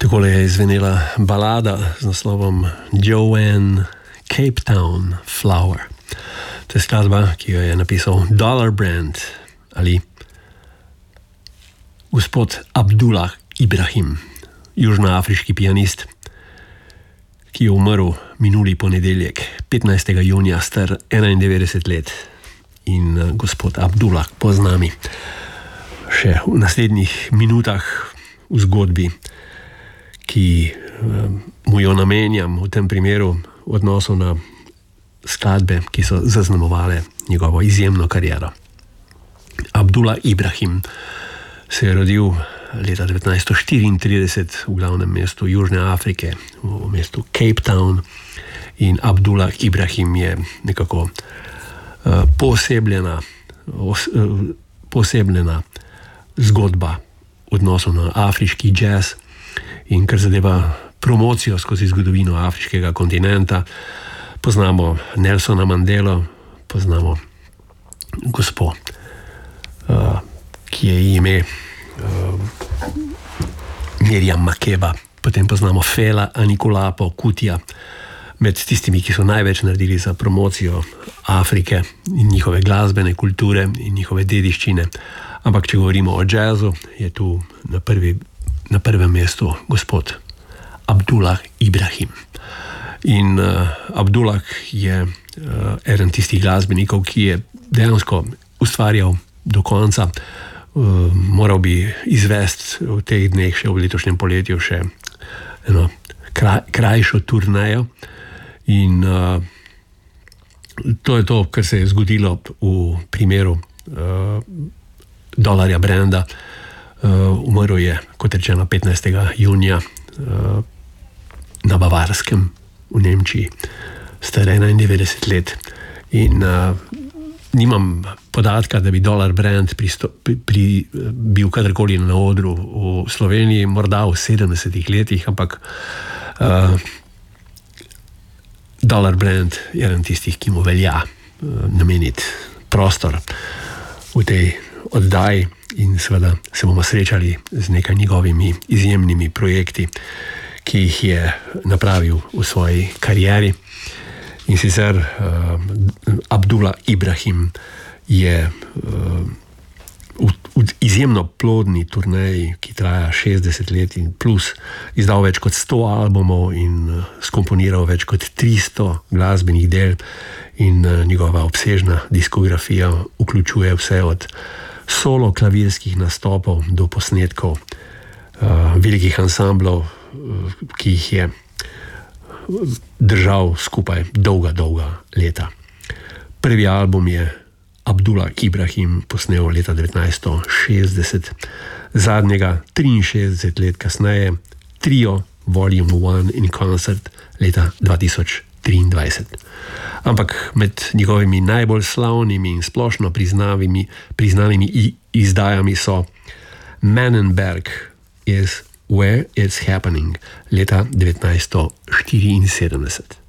Takole je izvenela balada z naslovom Joanne Cape Town Flower. To je skladba, ki jo je napisal Dollar Brand ali gospod Abdullah Ibrahim, južnoafriški pianist, ki je umrl minuli ponedeljek, 15. junija, star 91 let. In gospod Abdullah bo z nami še v naslednjih minutah v zgodbi, ki mu jo namenjam v tem primeru v odnosu na skladbe, ki so zaznamovale njegovo izjemno kariero. Abdullah Ibrahim se je rodil leta 1934 v glavnem mestu Južne Afrike, v mestu Cape Town, in Abdullah Ibrahim je nekako posebljena zgodba v odnosu na afriški jazz, in kar zadeva promocijo skozi zgodovino afriškega kontinenta, poznamo Nelsona Mandelo, poznamo gospo, ki je ime Miriam Makeba, potem poznamo Fela Anikulapo Kutija, med tistimi, ki so največ naredili za promocijo Afrike in njihove glasbene kulture in njihove dediščine. Ampak če govorimo o jazzu, je tu na prvem mestu gospod Abdullah Ibrahim. In Abdullah je eden tistih glasbenikov, ki je dejansko ustvarjal do konca. Moral bi izvesti v teh dneh, še v letošnjem poletju, še eno krajšo turnejo. In to je to, kar se je zgodilo v primeru Dollarja Branda. Umrl je, kot rečeno, 15. junija na Bavarskem v Nemčiji, star 91 let. In nimam podatka, da bi Dollar Brand bil kadarkoli na odru v Sloveniji, morda v 70 letih, ampak Dollar Brand je eden tistih, ki mu velja nameniti prostor v tej oddaji, in seveda se bomo srečali z nekaj njegovimi izjemnimi projekti, ki jih je napravil v svoji karieri. In sicer Abdullah Ibrahim je v izjemno plodni turneji, ki traja 60 let in plus, izdal več kot 100 albumov in skomponiral več kot 300 glasbenih del, in njegova obsežna diskografija vključuje vse od solo klavirskih nastopov do posnetkov velikih ansamblov, ki jih je držal skupaj dolga leta. Prvi album je Abdullah Ibrahim posnel leta 1960, zadnjega 63 let kasneje, trio Volume 1 in Concert leta 2023. Ampak med njegovimi najbolj slavnimi in splošno priznanimi izdajami so Manenberg is Where It's Happening leta 1974.